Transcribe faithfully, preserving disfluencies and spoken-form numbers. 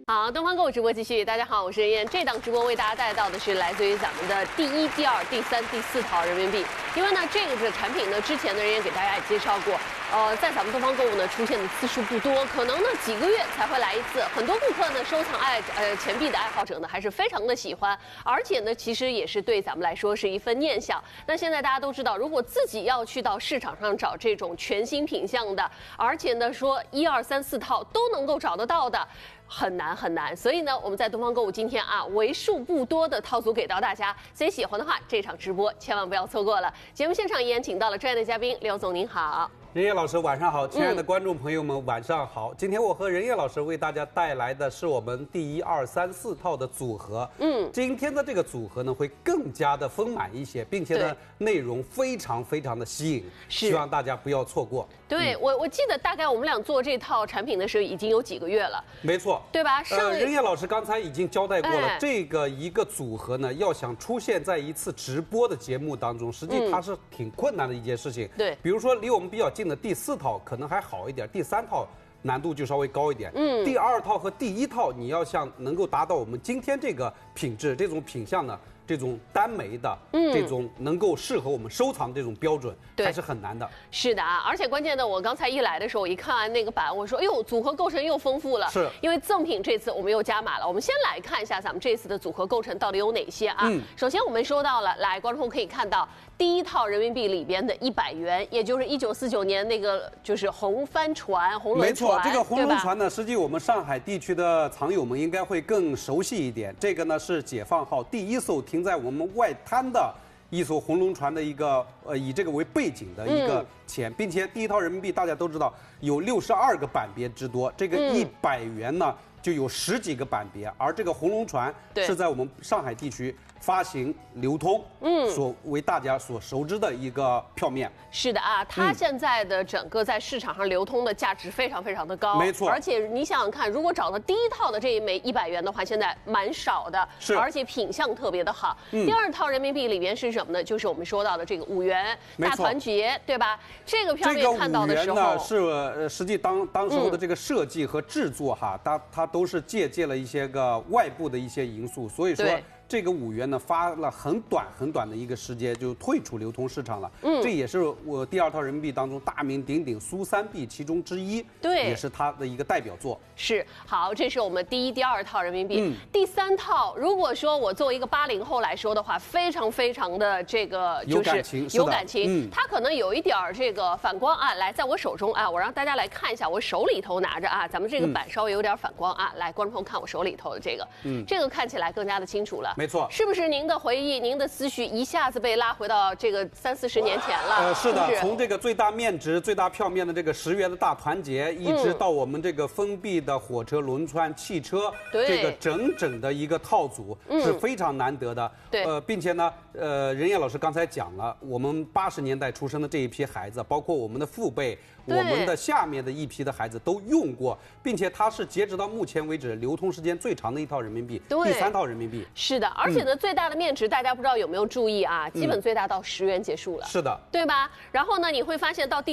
好，东方购物直播继续。大家好，我是任燕。这档直播为大家带到的是来自于咱们的第一、第二、第三、第四套人民币。因为呢，这个这产品呢，之前的人也给大家也介绍过，呃，在咱们东方购物呢出现的次数不多，可能呢几个月才会来一次。很多顾客呢收藏爱呃钱币的爱好者呢还是非常的喜欢，而且呢其实也是对咱们来说是一份念想。那现在大家都知道，如果自己要去到市场上找这种全新品相的，而且呢说一二三四套都能够找得到的。很难很难，所以呢，我们在东方购物今天啊，为数不多的套组给到大家，所以喜欢的话，这场直播千万不要错过了。节目现场依然请到了专业的嘉宾刘总，您好。 任烨老师晚上好，亲爱的观众朋友们、嗯、晚上好。今天我和任烨老师为大家带来的是我们第一、二、三、四套的组合。嗯，今天的这个组合呢会更加的丰满一些，并且呢内容非常非常的吸引，希望大家不要错过。 对、嗯、我我记得大概我们俩做这套产品的时候已经有几个月了， 没错， 对吧？上呃，任烨老师刚才已经交代过了， 哎、 这个一个组合呢要想出现在一次直播的节目当中，实际它是挺困难的一件事情。 对、嗯， 比如说离我们比较近的第四套。可能还好一点，第三套难度就稍微高一点。嗯，第二套和第一套，你要像能够达到我们今天这个品质、这种品相呢，这种单枚的，嗯，这种能够适合我们收藏这种标准，还是很难的。 是的啊，而且关键的，我刚才一来的时候，我一看完那个版，我说，哎呦，组合构成又丰富了。 是， 因为赠品这次我们又加码了。我们先来看一下咱们这次的组合构成到底有哪些啊？嗯，首先我们说到了，来，观众可以看到。第一套人民币里边的一百元，也就是一九四九年那个就是红帆船、红轮船。 没错，这个红轮船呢，实际我们上海地区的藏友们应该会更熟悉一点。这个呢是解放号第一艘停在我们外滩的一艘红轮船的一个呃以这个为背景的一个钱，嗯、并且第一套人民币大家都知道有六十二个版别之多，这个一百元呢、嗯、就有十几个版别，而这个红轮船是在我们上海地区发行流通，嗯，所为大家所熟知的一个票面。 是的啊，它现在的整个在市场上流通的价值非常非常的高， 没错。 而且你想想看，如果找到第一套的这一枚一百元的话，现在蛮少的， 是， 而且品相特别的好。嗯、第二套人民币里边是什么呢？就是我们说到的这个五元大团结，对吧？这个票面看到的时候， 这个五元呢是呃，实际当当时候的这个设计和制作哈，嗯、它它都是借鉴了一些个外部的一些因素，所以说。这个五元呢发了很短很短的一个时间就退出流通市场了，嗯，这也是我第二套人民币当中大名鼎鼎苏三币其中之一， 对， 也是它的一个代表作。 是，好，这是我们第一、第二套人民币。嗯、第三套，如果说我作为一个八零后来说的话，非常非常的这个就是有感情， 有感情，嗯、它可能有一点这个反光啊。来，在我手中啊，我让大家来看一下，我手里头拿着啊，咱们这个板稍微有点反光啊。嗯、来，观众朋友看我手里头的这个，嗯，这个看起来更加的清楚了。 没错， 是不是您的回忆、您的思绪一下子被拉回到这个三四十年前了？ 呃，是的， 是是从这个最大面值、最大票面的这个十元的大团结，一直到我们这个封闭的火车、轮船、汽车，这个整整的一个套组是非常难得的。 对， 呃，并且呢，呃，任烨老师刚才讲了，我们八十年代出生的这一批孩子，包括我们的父辈。我们的下面的一批的孩子都用过，并且它是截止到目前为止流通时间最长的一套人民币，第三套人民币。 是的，而且呢，嗯、最大的面值大家不知道有没有注意啊？基本最大到十元结束了。 是的， 对吧？然后呢，你会发现到第